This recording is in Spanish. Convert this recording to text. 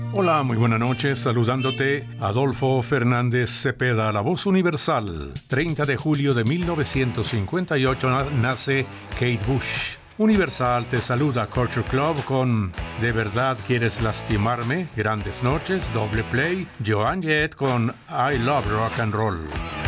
Hola, muy buenas noches, saludándote Adolfo Fernández Cepeda, la voz universal. 30 de julio de 1958 nace Kate Bush. Universal te saluda Culture Club con ¿De verdad quieres lastimarme? Grandes noches, doble play, Joan Jett con I Love Rock and Roll.